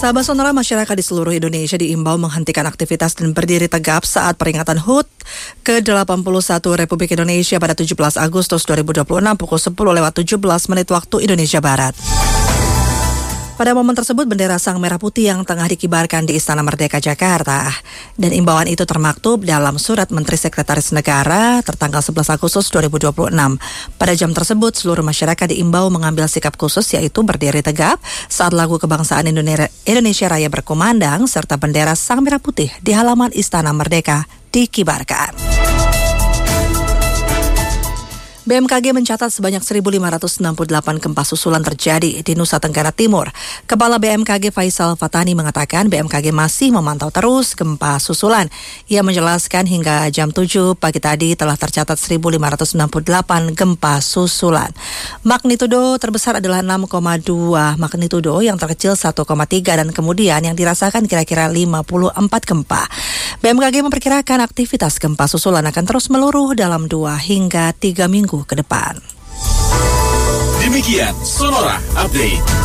Sahabat Sonora, masyarakat di seluruh Indonesia diimbau menghentikan aktivitas dan berdiri tegap saat peringatan HUT ke-81 Republik Indonesia pada 17 Agustus 2026 pukul 10:17 waktu Indonesia Barat. Pada momen tersebut, bendera Sang Merah Putih yang tengah dikibarkan di Istana Merdeka Jakarta. Dan imbauan itu termaktub dalam surat Menteri Sekretaris Negara tertanggal 11 Agustus 2026. Pada jam tersebut, seluruh masyarakat diimbau mengambil sikap khusus, yaitu berdiri tegap saat lagu kebangsaan Indonesia Raya berkumandang, serta bendera Sang Merah Putih di halaman Istana Merdeka dikibarkan. BMKG mencatat sebanyak 1.568 gempa susulan terjadi di Nusa Tenggara Timur. Kepala BMKG Faisal Fatani mengatakan BMKG masih memantau terus gempa susulan. Ia menjelaskan hingga jam 7 pagi tadi telah tercatat 1.568 gempa susulan. Magnitudo terbesar adalah 6,2 magnitudo, yang terkecil 1,3 dan kemudian yang dirasakan kira-kira 54 gempa. BMKG memperkirakan aktivitas gempa susulan akan terus meluruh dalam 2 hingga 3 minggu ke depan. Demikian Sonora Update.